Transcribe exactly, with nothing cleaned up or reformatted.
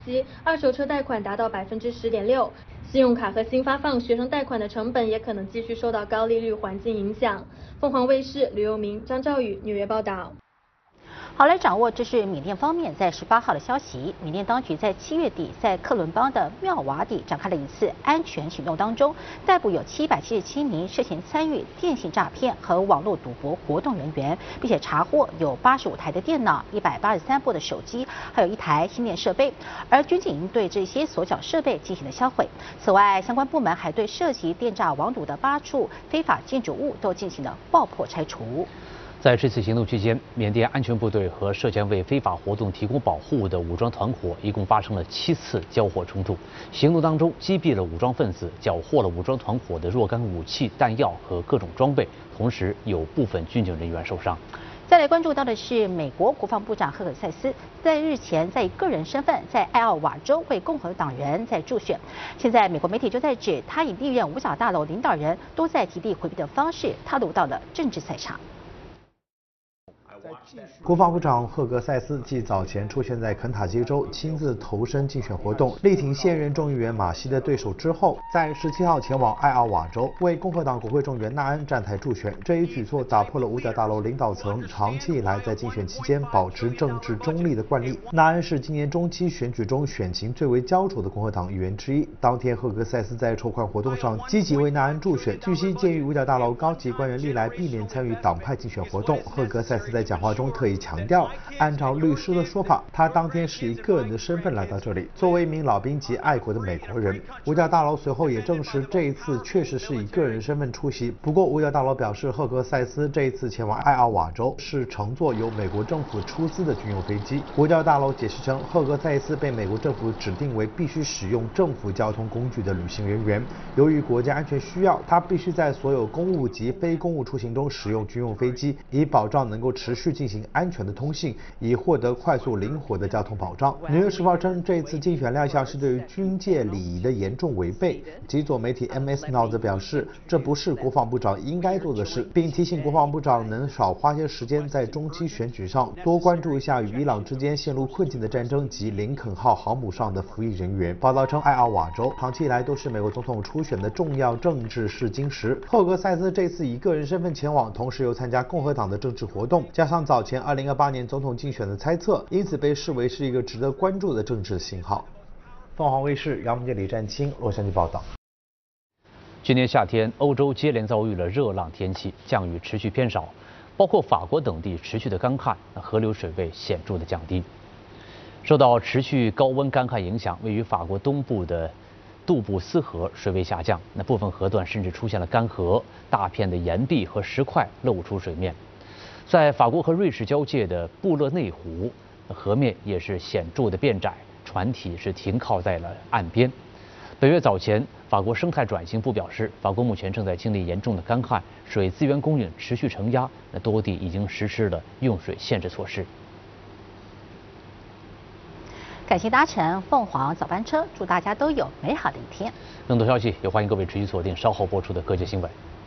及二手车贷款达到百分之十点六，信用卡和新发放学生贷款的成本也可能继续受到高利率环境影响。凤凰卫视吕佑明、张兆宇纽约报道。 好，来掌握这是缅甸方面在十八号的消息。缅甸当局在七月底在克伦邦的妙瓦底展开了一次安全行动当中，逮捕有七百七十七名涉嫌参与电信诈骗和网络赌博活动人员，并且查获有八十五台的电脑、一百八十三部的手机，还有一台星电设备。而军警对这些所缴设备进行了销毁。此外，相关部门还对涉及电诈网赌的八处非法建筑物都进行了爆破拆除。 在这次行动期间，缅甸安全部队和涉嫌为非法活动提供保护的武装团伙一共发生了七次交火冲突。行动当中，击毙了武装分子，缴获了武装团伙的若干武器、弹药和各种装备，同时有部分军警人员受伤。 再来关注到的是，美国国防部长赫克塞斯在日前在以个人身份在艾奥瓦州为共和党人在助选。现在美国媒体就在指，他以历任五角大楼领导人都在极力回避的方式踏入到了政治赛场。 国防部长赫格塞斯继早前出现在肯塔基州亲自投身竞选活动，力挺现任众议员马西的对手之后，在十七号前往艾奥瓦州为共和党国会众员纳恩站台助选。这一举措打破了五角大楼领导层长期以来在竞选期间保持政治中立的惯例。纳恩是今年中期选举中选情最为焦灼的共和党议员之一。当天，赫格塞斯在筹款活动上积极为纳恩助选。据悉，鉴于五角大楼高级官员历来避免参与党派竞选活动，赫格塞斯在讲话中特意强调，按照律师的说法，他当天是以个人的身份来到这里，作为一名老兵及爱国的美国人。五角大楼随后也证实，这一次确实是以个人身份出席。不过，五角大楼表示，赫格塞斯这一次前往艾奥瓦州是乘坐由美国政府出资的军用飞机。五角大楼解释称，赫格塞斯被美国政府指定为必须使用政府交通工具的旅行人员，由于国家安全需要，他必须在所有公务及非公务出行中使用军用飞机，以保障能够持续进行安全的通信，以获得快速灵活的交通保障。纽约时报称，这次竞选亮相是对于军界礼仪的严重违背。极左媒体 M S Now 则表示，这不是国防部长应该做的事，并提醒国防部长能少花些时间在中期选举上，多关注一下与伊朗之间陷入困境的战争及林肯号航母上的服役人员。报道称，艾奥瓦州长期以来都是美国总统初选的重要政治试金石。赫格塞斯这次以个人身份前往，同时又参加共和党的政治活动，加上早前二零二八年总统竞选的猜测，因此被视为是一个值得关注的政治信号。凤凰卫视杨明杰、李占清洛杉矶报道。 今年夏天，欧洲接连遭遇了热浪天气，降雨持续偏少，包括法国等地持续的干旱，那河流水位显著的降低。受到持续高温干旱影响，位于法国东部的杜布斯河水位下降，那部分河段甚至出现了干涸，大片的岩壁和石块露出水面。在法国和瑞士交界的布勒内湖，河面也是显著的变窄，船体是停靠在了岸边。本月早前，法国生态转型部表示，法国目前正在经历严重的干旱，水资源供应持续承压，那多地已经实施了用水限制措施。 感谢搭乘凤凰早班车，祝大家都有美好的一天。 更多消息也欢迎各位持续锁定稍后播出的各界新闻。